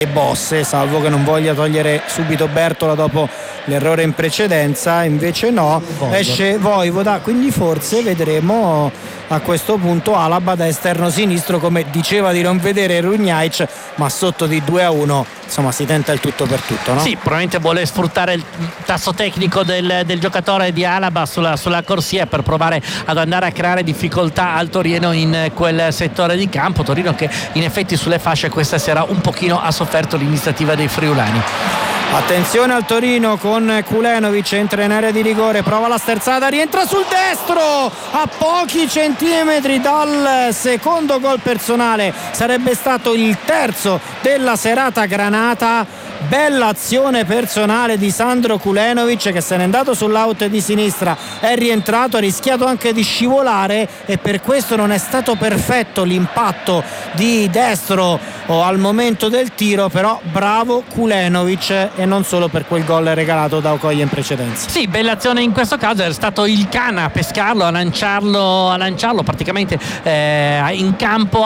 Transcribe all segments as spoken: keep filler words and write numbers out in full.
Bosse, salvo che non voglia togliere subito Bertola dopo l'errore in precedenza. Invece no, Voivoda. esce Voivoda, quindi forse vedremo a questo punto Alaba da esterno sinistro, come diceva di non vedere Runjaic, ma sotto di due a uno insomma si tenta il tutto per tutto, no? Sì, probabilmente vuole sfruttare il tasso tecnico del, del giocatore di Alaba sulla, sulla corsia per provare ad andare a creare difficoltà al Torino in quel settore di campo. Torino che in effetti sulle fasce questa sera un pochino ha sofferto l'iniziativa dei friulani. Attenzione al Torino con Kulenovic, entra in area di rigore, prova la sterzata, rientra sul destro a pochi centimetri dal secondo gol personale, sarebbe stato il terzo della serata granata. Bella azione personale di Sandro Kulenovic, che se n'è andato sull'out di sinistra, è rientrato, ha rischiato anche di scivolare e per questo non è stato perfetto l'impatto di destro o al momento del tiro, però bravo Kulenovic, e non solo per quel gol regalato da Okoye in precedenza. Sì, bella azione in questo caso, è stato il Can a pescarlo, a lanciarlo, a lanciarlo praticamente eh, in campo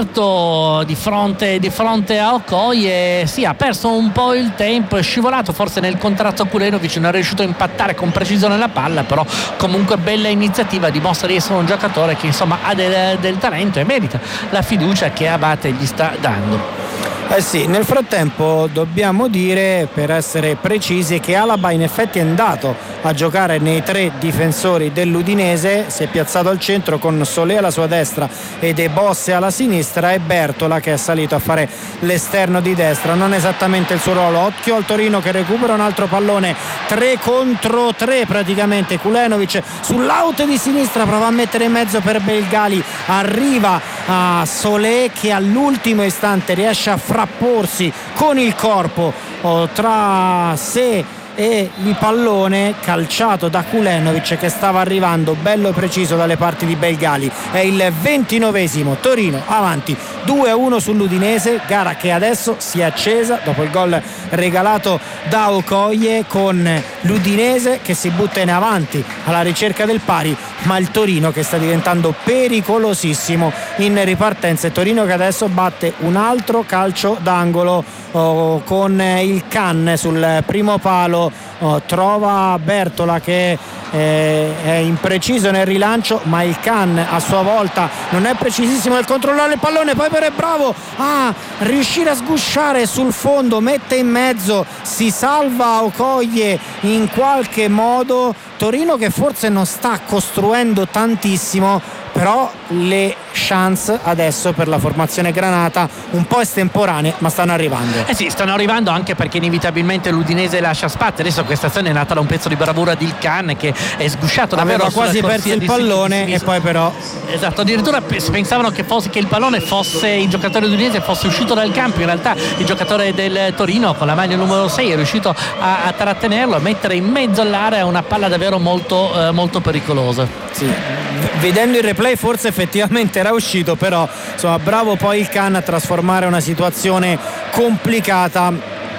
aperto di fronte, di fronte a Okoye. Sì, ha perso un po' il tempo, è scivolato forse nel contrasto a Kulenovic, non è riuscito a impattare con precisione la palla, però comunque bella iniziativa, dimostra di essere un giocatore che insomma ha del, del talento e merita la fiducia che Abate gli sta dando. Eh sì, nel frattempo dobbiamo dire, per essere precisi, che Alaba in effetti è andato a giocare nei tre difensori dell'Udinese, si è piazzato al centro con Solé alla sua destra e De Bosse alla sinistra, e Bertola che è salito a fare l'esterno di destra, non esattamente il suo ruolo. Occhio al Torino che recupera un altro pallone, tre contro tre praticamente. Kulenovic sull'out di sinistra prova a mettere in mezzo per Belgali, arriva a Solé che all'ultimo istante riesce a frapporsi con il corpo oh, tra sé e il pallone, calciato da Kulenovic che stava arrivando bello e preciso dalle parti di Belgali. È il ventinovesimo, Torino avanti due a uno sull'Udinese, gara che adesso si è accesa dopo il gol regalato da Okoye, con l'Udinese che si butta in avanti alla ricerca del pari, ma il Torino che sta diventando pericolosissimo in ripartenza, e Torino che adesso batte un altro calcio d'angolo oh, con il Can sul primo palo. Oh, trova Bertola che eh, è impreciso nel rilancio, ma il Can a sua volta non è precisissimo nel controllare il pallone. Poi però è bravo a riuscire a sgusciare sul fondo, mette in mezzo, si salva Okoye in qualche modo. Torino che forse non sta costruendo tantissimo, però le chance adesso per la formazione granata un po' estemporanee, ma stanno arrivando. Eh sì, stanno arrivando, anche perché inevitabilmente l'Udinese lascia spazio. Adesso questa azione è nata da un pezzo di bravura di Il Can che è sgusciato davvero, aveva quasi perso il pallone e poi però esatto, addirittura pensavano che, fosse, che il pallone fosse il giocatore udinese fosse uscito dal campo, in realtà il giocatore del Torino con la maglia numero sei è riuscito a, a trattenerlo, a mettere in mezzo all'area una palla davvero molto, eh, molto pericolosa. Sì, vedendo il replay forse effettivamente era uscito, però insomma bravo poi il Can a trasformare una situazione complicata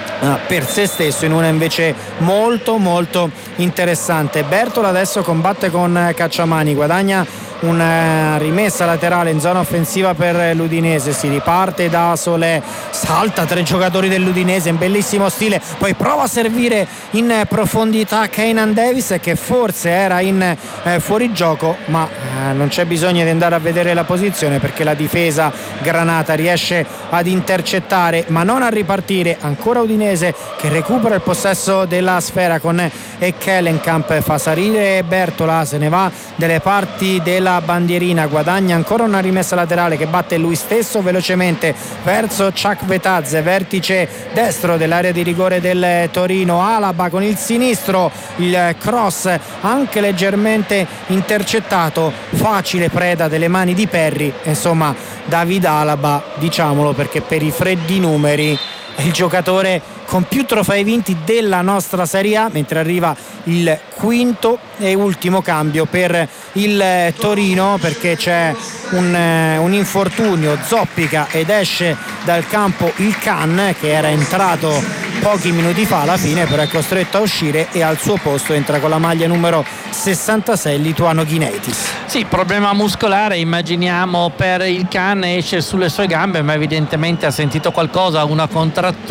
per se stesso in una invece molto molto interessante. Bertola adesso combatte con Cacciamani, guadagna una rimessa laterale in zona offensiva per l'Udinese, si riparte da Solé, salta tre giocatori dell'Udinese in bellissimo stile, poi prova a servire in profondità Keynan Davis che forse era in eh, fuorigioco, ma eh, non c'è bisogno di andare a vedere la posizione perché la difesa granata riesce ad intercettare ma non a ripartire. Ancora Udinese che recupera il possesso della sfera con Ekkelenkamp, fa salire Bertola, se ne va delle parti della bandierina, guadagna ancora una rimessa laterale che batte lui stesso velocemente verso Chakvetadze, vertice destro dell'area di rigore del Torino. Alaba con il sinistro, il cross anche leggermente intercettato, facile preda delle mani di Perry. Insomma, David Alaba, diciamolo perché per i freddi numeri è il giocatore con più trofei vinti della nostra Serie A, mentre arriva il quinto e ultimo cambio per il Torino perché c'è un, un infortunio, zoppica ed esce dal campo il Can che era entrato pochi minuti fa, alla fine però è costretto a uscire e al suo posto entra con la maglia numero sessantasei il lituano Gineitis. Sì, problema muscolare immaginiamo per il Can, esce sulle sue gambe ma evidentemente ha sentito qualcosa, una contrattura